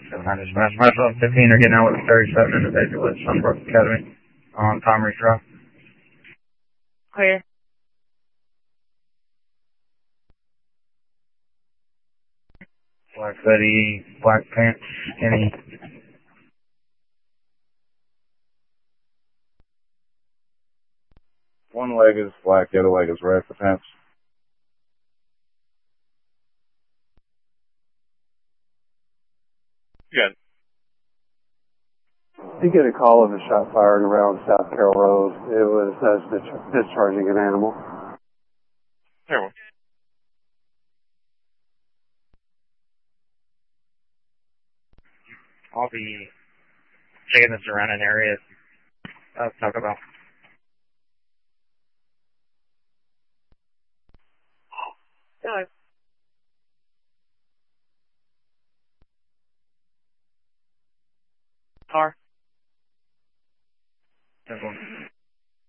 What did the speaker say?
700 smash. Myself 15 are getting out with a 37 individual at Sunbrook Academy on Tom Reese Drive. Clear. Black hoodie, black pants, skinny. One leg is black, the other leg is red for pants. Good. You get a call of a shot fired around South Carroll Road. It was us discharging an animal. There. I'll be checking the surrounding areas. Talk about. Hello. Car. Everyone.